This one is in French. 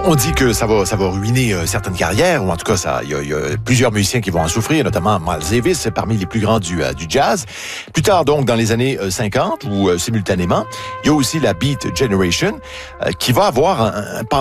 On dit que ça va ruiner certaines carrières, ou en tout cas, il y a plusieurs musiciens qui vont en souffrir, notamment Miles Davis, c'est parmi les plus grands du jazz. Plus tard, donc, dans les années 50, ou simultanément, il y a aussi la Beat Generation, qui va avoir un